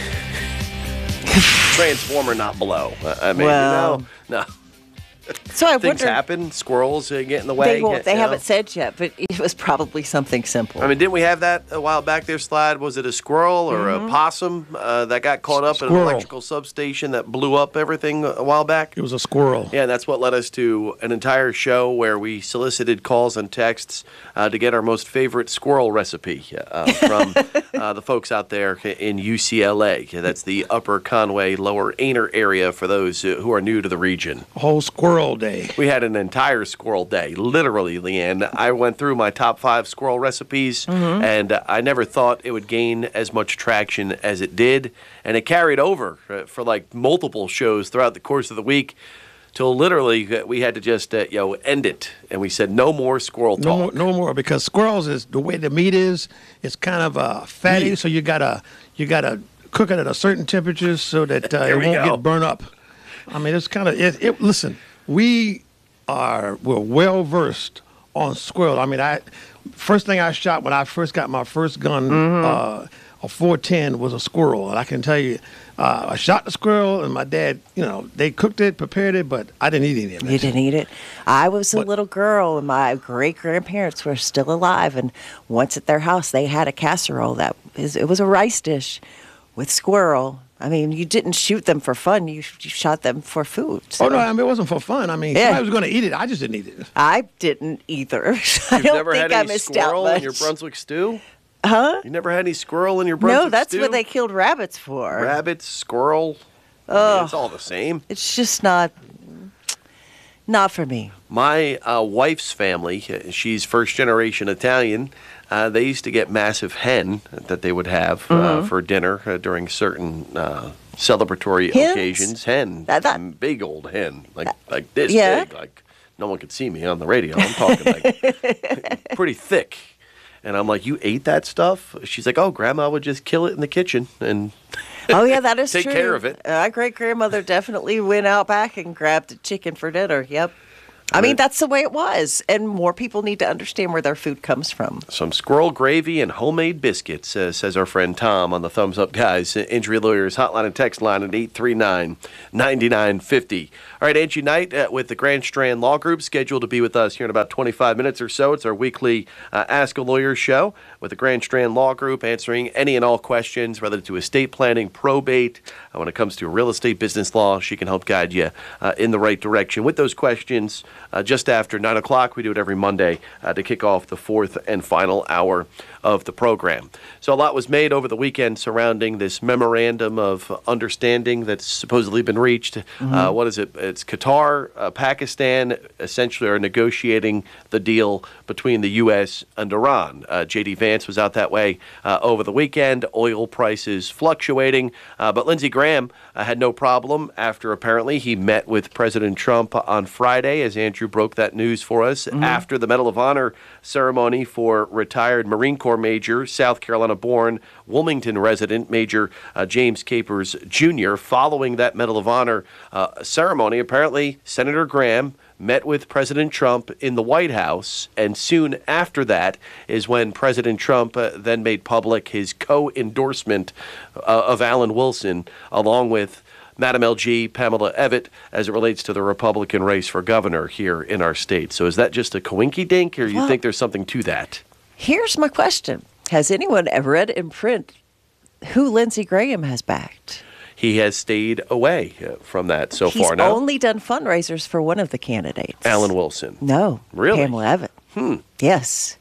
transformer not blow. Uh, I mean, Well. you know, no. So I Things wonder, happen. Squirrels uh, get in the way. they, won't, get- they you know. haven't said yet, but it was probably something simple. I mean, didn't we have that a while back there, Slide? Was it a squirrel or Mhm. a possum uh, that got caught up in an Squirrel. electrical substation that blew up everything a while back? It was a squirrel. Yeah, and that's what led us to an entire show where we solicited calls and texts uh, to get our most favorite squirrel recipe uh, from uh, the folks out there in U C L A. That's the Upper Conway, Lower Aner area for those uh, who are new to the region. Whole squirrel day. We had an entire squirrel day, literally, Leanne. I went through my top five squirrel recipes, Mhm. and uh, I never thought it would gain as much traction as it did. And it carried over uh, for like multiple shows throughout the course of the week till literally uh, we had to just uh, you know end it. And we said, no more squirrel No talk. more, no more, because squirrels is the way the meat is. It's kind of uh, fatty, Meat. so you gotta you gotta cook it at a certain temperature so that uh, There it we won't go. get burnt up. I mean, it's kind of it, it. Listen, we are we're well versed on squirrel. I mean, I first thing I shot when I first got my first gun, Mhm. uh, a four ten, was a squirrel, and I can tell you, uh, I shot the squirrel, and my dad, you know, they cooked it, prepared it, but I didn't eat any of it. You didn't eat it? I was a little girl, and my great-grandparents were still alive, and once at their house, they had a casserole that is, it was a rice dish with squirrel. I mean, you didn't shoot them for fun. You, you shot them for food. Oh, no, I mean, it wasn't for fun. I mean, Yeah. somebody was going to eat it. I just didn't eat it. I didn't either. I You've don't never think had I any missed out squirrel much. in your Brunswick stew? Huh? You never had any squirrel in your Brunswick No, that's stew? what they killed rabbits for. Rabbits, squirrel. I mean, Ugh. it's all the same. It's just not, not for me. My uh, wife's family, uh, she's first generation Italian. Uh, they used to get massive hen that they would have uh, Mhm. for dinner uh, during certain uh, celebratory Hens? occasions. Hen, That- that- Mm, big old hen, like like this yeah. big, like no one could see me on the radio. I'm talking like pretty thick. And I'm like, you ate that stuff? She's like, oh, Grandma would just kill it in the kitchen and oh, yeah, that is take true. care of it. Uh, my great-grandmother definitely went out back and grabbed a chicken for dinner. Yep. I mean, that's the way it was. And more people need to understand where their food comes from. Some squirrel gravy and homemade biscuits, uh, says our friend Tom on the Thumbs Up Guys. Injury Lawyers hotline and text line at eight three nine, nine nine five zero. All right, Angie Knight uh, with the Grand Strand Law Group scheduled to be with us here in about twenty-five minutes or so. It's our weekly uh, Ask a Lawyer show with the Grand Strand Law Group, answering any and all questions related to estate planning, probate. Uh, when it comes to real estate business law, she can help guide you uh, in the right direction with those questions. Uh, just after nine o'clock, we do it every Monday uh, to kick off the fourth and final hour of the program. So a lot was made over the weekend surrounding this memorandum of understanding that's supposedly been reached. Mm-hmm. Uh, what is it? It's Qatar, uh, Pakistan essentially are negotiating the deal between the U S and Iran. Uh, J D Vance was out that way uh, over the weekend. Oil prices fluctuating. Uh, but Lindsey Graham uh, had no problem after apparently he met with President Trump on Friday, as Andrew broke that news for us, mm-hmm. after the Medal of Honor ceremony for retired Marine Corps Major, South Carolina-born, Wilmington resident Major uh, James Capers Junior Following that Medal of Honor uh, ceremony, apparently Senator Graham met with President Trump in the White House, and soon after that is when President Trump uh, then made public his co-endorsement uh, of Alan Wilson, along with Madam L G, Pamela Evitt, as it relates to the Republican race for governor here in our state. So is that just a coinky-dink, or you well, think there's something to that? Here's my question. Has anyone ever read in print who Lindsey Graham has backed? He has stayed away uh, from that so He's far now. He's only done fundraisers for one of the candidates. Alan Wilson. No. Really? Pamela Evitt. Hmm. Yes.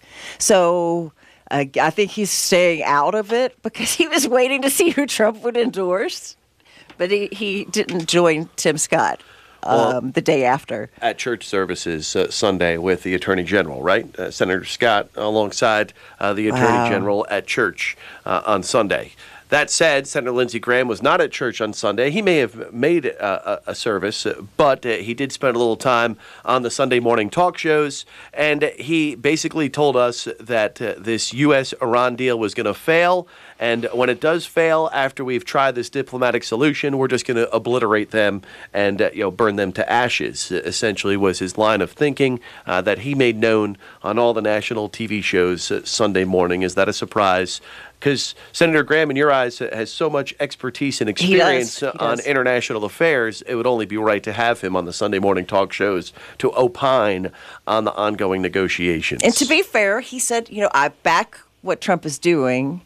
So uh, I think he's staying out of it because he was waiting to see who Trump would endorse. But he, he didn't join Tim Scott um, well, the day after. At church services uh, Sunday with the Attorney General, right? Uh, Senator Scott alongside uh, the Attorney wow. General at church uh, on Sunday. That said, Senator Lindsey Graham was not at church on Sunday. He may have made uh, a, a service, but uh, he did spend a little time on the Sunday morning talk shows, and he basically told us that uh, this U S Iran deal was going to fail, and when it does fail, after we've tried this diplomatic solution, we're just going to obliterate them and uh, you know burn them to ashes, essentially was his line of thinking uh, that he made known on all the national T V shows uh, Sunday morning. Is that a surprise? Because Senator Graham, in your eyes, has so much expertise and experience he does. He on does. international affairs, it would only be right to have him on the Sunday morning talk shows to opine on the ongoing negotiations. And to be fair, he said, you know, I back what Trump is doing.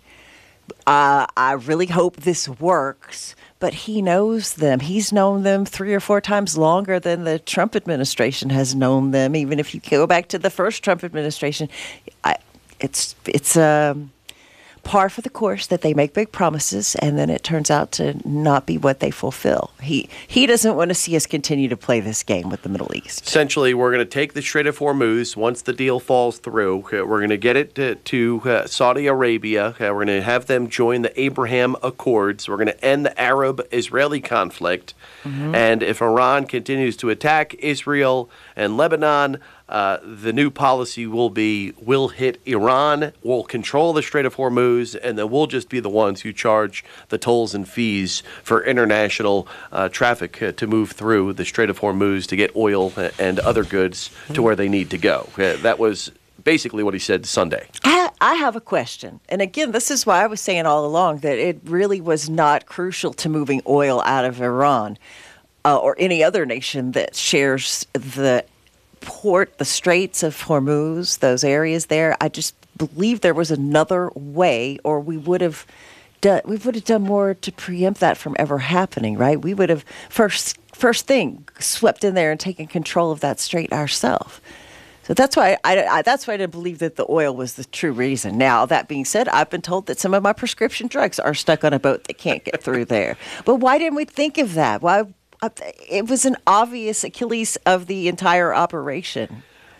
Uh, I really hope this works. But he knows them. He's known them three or four times longer than the Trump administration has known them. Even if you go back to the first Trump administration, I, it's it's um, par for the course that they make big promises and then it turns out to not be what they fulfill. He he doesn't want to see us continue to play this game with the Middle East. Essentially, we're going to take the Strait of Hormuz once the deal falls through. Uh, we're going to get it to, to uh, Saudi Arabia. Uh, we're going to have them join the Abraham Accords. We're going to end the Arab-Israeli conflict. Mm-hmm. And if Iran continues to attack Israel and Lebanon, Uh, the new policy will be we'll hit Iran, we'll control the Strait of Hormuz, and then we'll just be the ones who charge the tolls and fees for international uh, traffic uh, to move through the Strait of Hormuz to get oil and other goods to where they need to go. Uh, that was basically what he said Sunday. I, I have a question. And again, this is why I was saying all along that it really was not crucial to moving oil out of Iran uh, or any other nation that shares the port, the Straits of Hormuz, those areas there. I just believe there was another way, or we would have done we would have done more to preempt that from ever happening, right? We would have first first thing swept in there and taken control of that strait ourselves. So that's why I, I that's why I didn't believe that the oil was the true reason. Now, that being said, I've been told that some of my prescription drugs are stuck on a boat that can't get through there. But why didn't we think of that? Why? It was an obvious Achilles of the entire operation.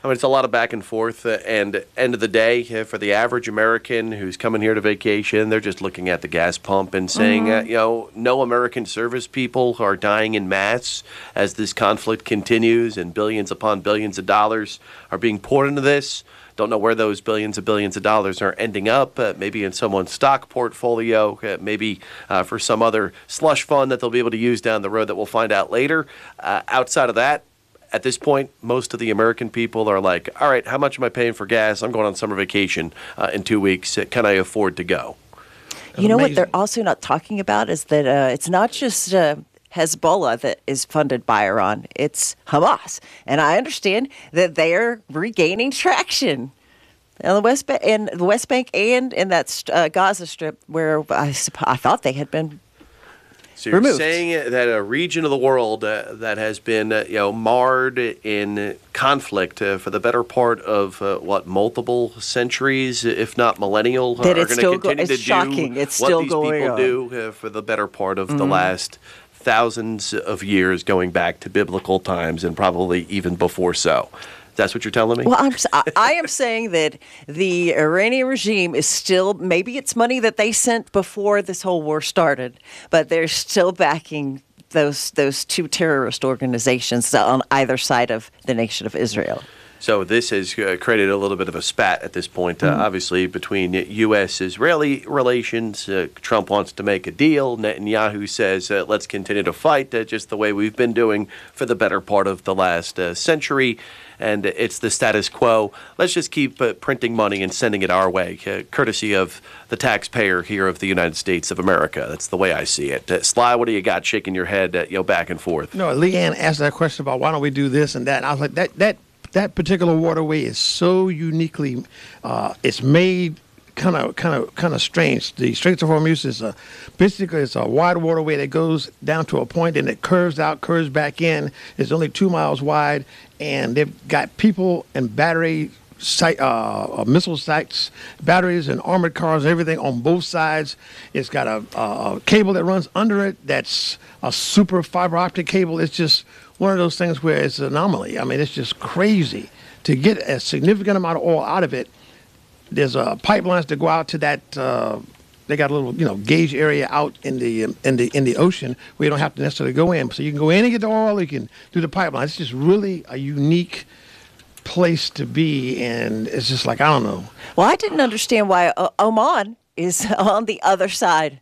I mean, it's a lot of back and forth. Uh, and end of the day, uh, for the average American who's coming here to vacation, they're just looking at the gas pump and saying, Mhm. uh, you know, no American service people are dying in mass as this conflict continues and billions upon billions of dollars are being poured into this. Don't know where those billions and billions of dollars are ending up. Uh, maybe in someone's stock portfolio, uh, maybe uh, for some other slush fund that they'll be able to use down the road that we'll find out later. Uh, outside of that, at this point, most of the American people are like, all right, how much am I paying for gas? I'm going on summer vacation uh, in two weeks. Can I afford to go? You know what they're also not talking about is that uh, it's not just uh, Hezbollah that is funded by Iran. It's Hamas. And I understand that they're regaining traction on the West Bank, in the West Bank and in that uh, Gaza Strip where I, I thought they had been So you're removed. saying that a region of the world uh, that has been, uh, you know, marred in conflict uh, for the better part of uh, what multiple centuries, if not millennial, That are it's going to still go- continue it's to shocking. do It's what still these going people on. do uh, for the better part of the Mhm. last thousands of years, going back to biblical times and probably even before so. That's what you're telling me? Well, I'm, s- I, I am saying that the Iranian regime is still, maybe it's money that they sent before this whole war started, but they're still backing those those two terrorist organizations on either side of the nation of Israel. So this has uh, created a little bit of a spat at this point, uh, Mhm. obviously, between U S Israeli relations. Uh, Trump wants to make a deal. Netanyahu says, uh, let's continue to fight uh, just the way we've been doing for the better part of the last uh, century. And it's the status quo. Let's just keep uh, printing money and sending it our way, uh, courtesy of the taxpayer here of the United States of America. That's the way I see it. Uh, Sly, what do you got shaking your head, uh, you know, back and forth? No, Leanne asked that question about why don't we do this and that. And I was like, that that that particular waterway is so uniquely, uh, it's made kind of kind of kind of strange. The Straits of Hormuz is a basically it's a wide waterway that goes down to a point and it curves out, curves back in. It's only two miles wide, and they've got people and battery site, uh, missile sites, batteries and armored cars, and everything on both sides. It's got a, a, a cable that runs under it that's a super fiber optic cable. It's just one of those things where it's an anomaly. I mean, it's just crazy to get a significant amount of oil out of it. There's uh, pipelines that go out to that. Uh, they got a little, you know, gauge area out in the um, in the in the ocean where you don't have to necessarily go in. So you can go in and get the oil. You can do the pipeline. It's just really a unique place to be, and it's just like I don't know. Well, I didn't understand why o- Oman is on the other side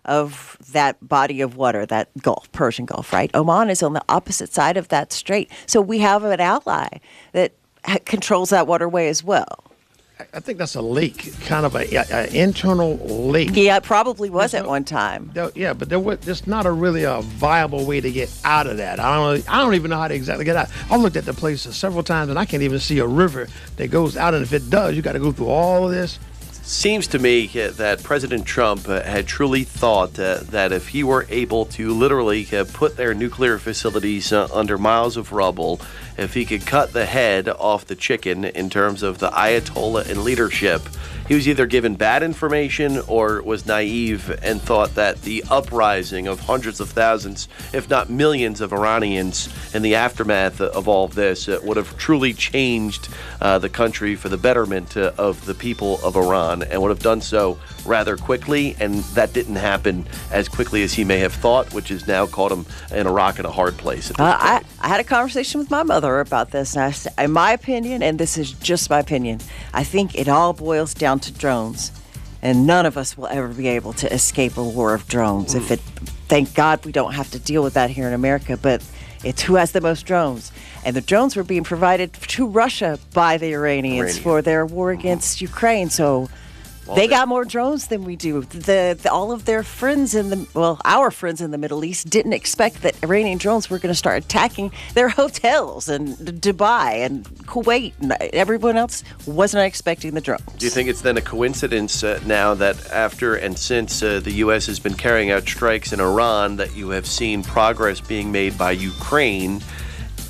of that body of water, that Gulf, Persian Gulf, right? Oman is on the opposite side of that strait. So we have an ally that ha- controls that waterway as well. I think that's a lake, kind of a, a, a internal lake. Yeah, it probably was at one time. There- yeah, but there was there's not a really a viable way to get out of that. I don't really, I don't even know how to exactly get out. I've looked at the place several times and I can't even see a river that goes out. And if it does, you got to go through all of this. Seems to me uh, that President Trump uh, had truly thought uh, that if he were able to literally uh, put their nuclear facilities uh, under miles of rubble, if he could cut the head off the chicken in terms of the Ayatollah and leadership, he was either given bad information or was naive and thought that the uprising of hundreds of thousands, if not millions of Iranians in the aftermath of all of this uh, would have truly changed uh, the country for the betterment uh, of the people of Iran, and would have done so rather quickly, and that didn't happen as quickly as he may have thought, which has now caught him in a rock and a hard place. At this Uh, I, point. I had a conversation with my mother about this, and I said, in my opinion, and this is just my opinion, I think it all boils down to drones, and none of us will ever be able to escape a war of drones. If it, thank God, we don't have to deal with that here in America, but it's who has the most drones, and the drones were being provided to Russia by the Iranians Iranian. for their war against Ukraine. So. They got more drones than we do. The, the all of their friends in the well, our friends in the Middle East didn't expect that Iranian drones were going to start attacking their hotels in Dubai and Kuwait, and everyone else wasn't expecting the drones. Do you think it's then a coincidence uh, now that after and since uh, the U S has been carrying out strikes in Iran that you have seen progress being made by Ukraine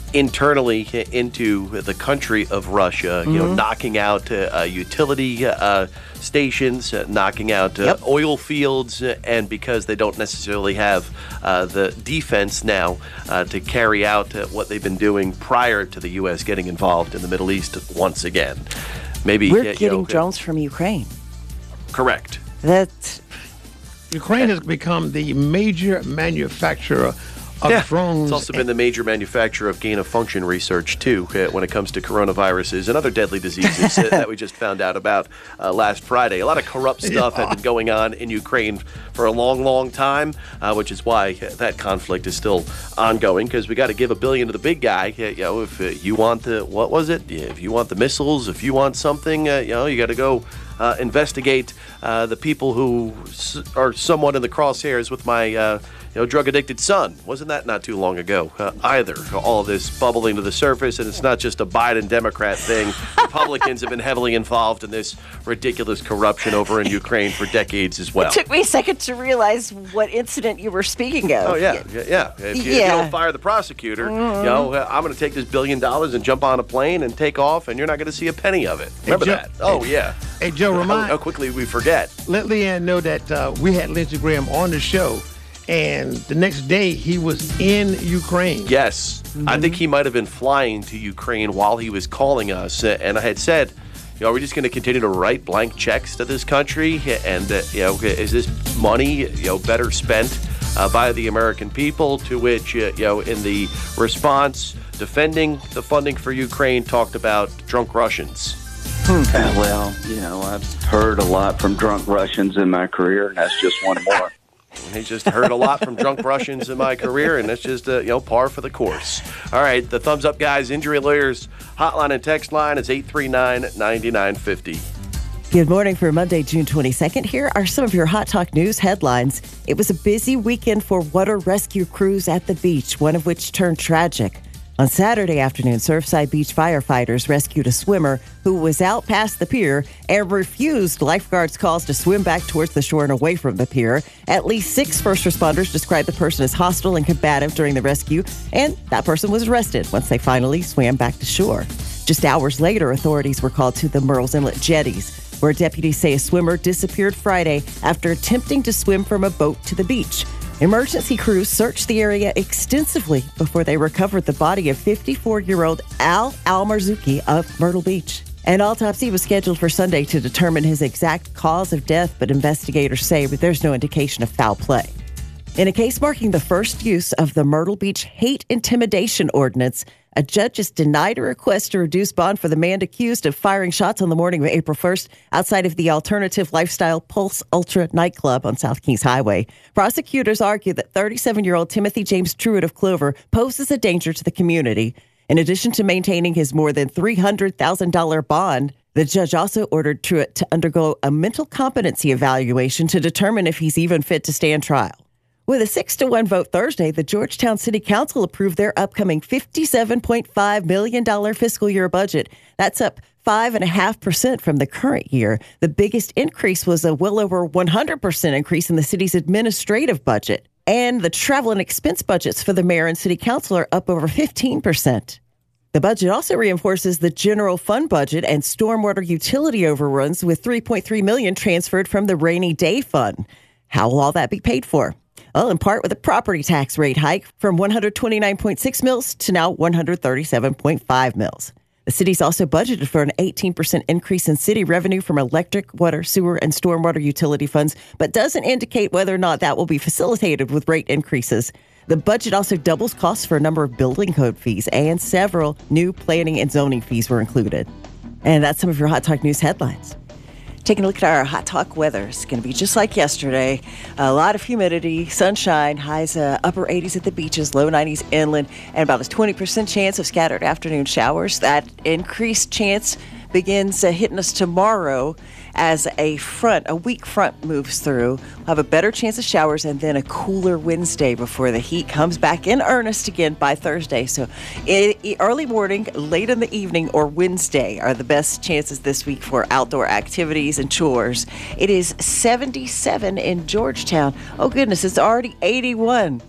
internally into the country of Russia, you mm-hmm. know, knocking out uh, utility uh, stations, uh, knocking out uh, yep. oil fields, uh, and because they don't necessarily have uh, the defense now uh, to carry out uh, what they've been doing prior to the U S getting involved in the Middle East once again. Maybe we're uh, getting you know, drones from Ukraine. Correct. That's Ukraine has become the major manufacturer of yeah. drones. It's also been the major manufacturer of gain-of-function research, too, uh, when it comes to coronaviruses and other deadly diseases uh, that we just found out about uh, last Friday. A lot of corrupt stuff had been going on in Ukraine for a long, long time, uh, which is why that conflict is still ongoing, because we got to give a billion to the big guy. Uh, you know, if uh, you want the, what was it? If you want the missiles, if you want something, uh, you know, you got to go uh, investigate uh, the people who s- are somewhat in the crosshairs with my uh, you know, drug-addicted son. Wasn't that not too long ago uh, either? All of this bubbling to the surface, and it's not just a Biden Democrat thing. Republicans have been heavily involved in this ridiculous corruption over in Ukraine for decades as well. It took me a second to realize what incident you were speaking of. Oh, yeah, yeah, yeah. If, you, yeah. if you don't fire the prosecutor, mm-hmm. you know, uh, I'm going to take this billion dollars and jump on a plane and take off, and you're not going to see a penny of it. Remember hey, Joe, that? Oh, hey, yeah. Hey, Joe, remind... How, how quickly we forget. Let Leanne know that uh, we had Lindsey Graham on the show, and the next day he was in Ukraine. Yes. Mm-hmm. I think he might have been flying to Ukraine while he was calling us. Uh, and I had said, you know, are we just going to continue to write blank checks to this country? And, uh, you know, is this money, you know, better spent uh, by the American people? To which, uh, you know, in the response, defending the funding for Ukraine, talked about drunk Russians. Hmm. Uh, well, you know, I've heard a lot from drunk Russians in my career, and that's just one more. He just heard a lot from drunk Russians in my career, and that's just, uh, you know, par for the course. All right, the Thumbs Up Guys Injury Lawyers hotline and text line is eight three nine, nine nine five zero. Good morning for Monday, June twenty-second. Here are some of your Hot Talk News headlines. It was a busy weekend for water rescue crews at the beach, one of which turned tragic. On Saturday afternoon, Surfside Beach firefighters rescued a swimmer who was out past the pier and refused lifeguards' calls to swim back towards the shore and away from the pier. At least six first responders described the person as hostile and combative during the rescue, and that person was arrested once they finally swam back to shore. Just hours later, authorities were called to the Murrells Inlet jetties, where deputies say a swimmer disappeared Friday after attempting to swim from a boat to the beach. Emergency crews searched the area extensively before they recovered the body of fifty-four-year-old Al Almarzuki of Myrtle Beach. An autopsy was scheduled for Sunday to determine his exact cause of death, but investigators say that there's no indication of foul play. In a case marking the first use of the Myrtle Beach hate intimidation ordinance, a judge has denied a request to reduce bond for the man accused of firing shots on the morning of April first outside of the alternative lifestyle Pulse Ultra nightclub on South Kings Highway. Prosecutors argue that thirty-seven-year-old Timothy James Truitt of Clover poses a danger to the community. In addition to maintaining his more than three hundred thousand dollars bond, the judge also ordered Truitt to undergo a mental competency evaluation to determine if he's even fit to stand trial. With a six to one vote Thursday, the Georgetown City Council approved their upcoming fifty-seven point five million dollars fiscal year budget. That's up five point five percent from the current year. The biggest increase was a well over one hundred percent increase in the city's administrative budget. And the travel and expense budgets for the mayor and city council are up over fifteen percent. The budget also reinforces the general fund budget and stormwater utility overruns, with three point three million dollars transferred from the rainy day fund. How will all that be paid for? Well, in part with a property tax rate hike from one hundred twenty-nine point six mils to now one hundred thirty-seven point five mils. The city's also budgeted for an eighteen percent increase in city revenue from electric, water, sewer, and stormwater utility funds, but doesn't indicate whether or not that will be facilitated with rate increases. The budget also doubles costs for a number of building code fees, and several new planning and zoning fees were included. And that's some of your Hot Talk News headlines. Taking a look at our Hot Talk weather, it's going to be just like yesterday. A lot of humidity, sunshine, highs uh, upper eighties at the beaches, low nineties inland, and about a twenty percent chance of scattered afternoon showers. That increased chance begins uh, hitting us tomorrow as a front, a weak front moves through. We'll have a better chance of showers and then a cooler Wednesday before the heat comes back in earnest again by Thursday. So it, it, early morning, late in the evening, or Wednesday are the best chances this week for outdoor activities and chores. It is seventy-seven in Georgetown. Oh, goodness, it's already eighty-one.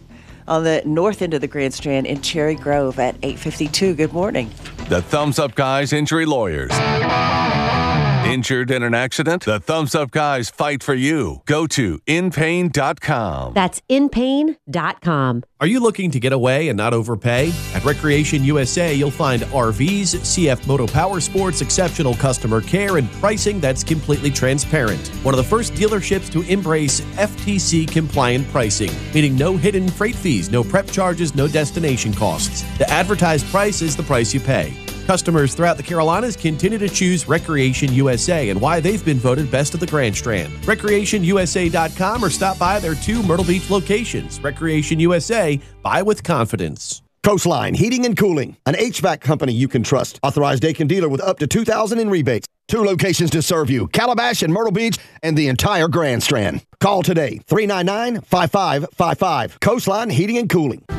on the north end of the Grand Strand in Cherry Grove at eight fifty-two. Good morning. The Thumbs Up Guys Injury Lawyers. Injured in an accident? The Thumbs Up Guys fight for you. Go to in pain dot com. That's in pain dot com. Are you looking to get away and not overpay? At Recreation U S A, you'll find R Vs, C F Moto Power Sports, exceptional customer care, and pricing that's completely transparent. One of the first dealerships to embrace F T C-compliant pricing, meaning no hidden freight fees, no prep charges, no destination costs. The advertised price is the price you pay. Customers throughout the Carolinas continue to choose Recreation U S A and why they've been voted best of the Grand Strand. recreation u s a dot com or stop by their two Myrtle Beach locations. Recreation U S A, buy with confidence. Coastline Heating and Cooling, an H V A C company you can trust. Authorized Aiken dealer with up to two thousand dollars in rebates. Two locations to serve you, Calabash and Myrtle Beach, and the entire Grand Strand. Call today, three nine nine, five five five five. Coastline Heating and Cooling.